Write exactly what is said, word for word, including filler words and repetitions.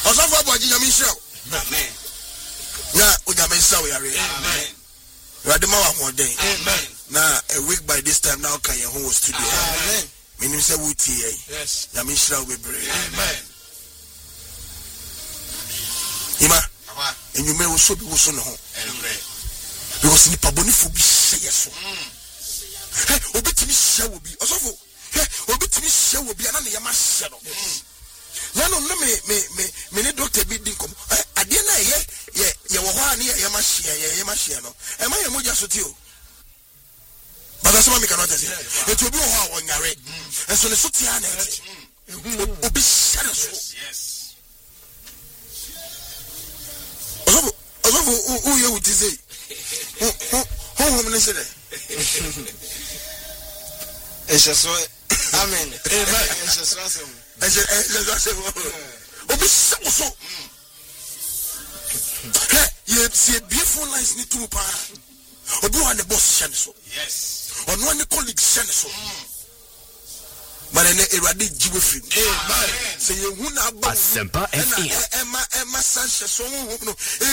Osofo Aboagye nyame nhyira. Amen. Na onyame nhyira wo yare. Amen. Radema wa hoden. Amen. Na a week by this time now can your home studio. Amen. Meaning say wuti eh. Yes. Nyame nhyira wo bebre. Amen. Ima. Aba. Enyume wo so bi wo so no ho. Amen. Because ni pabonifo bi hye so. Hey, obetimi hye wo bi. Osofo. Hey, obetimi hye wo bi ana ne yama hye no. Na no no me me me me ne doctor bi din kom. Ade na ye ye ye wo ho ani ye yama hye ye yama hye no. E ma ye moja so ti o. But asema me cannot say. It will be ho a wonyare. And so ne so ti ana eti. Obi hye so. Yes. Osofo, osofo who you would say? Who who me say that? It's just Amen. Amen. It's just awesome. I said, I said, Obi so so. Hey, you see beautiful lines need to pa. Obi one the boss shan so. Yes. On one the colleague shan so. But ene erade jiwe free. Amen. Say you hu na ba. Asempa F M. Emma Emma Sanchez so no.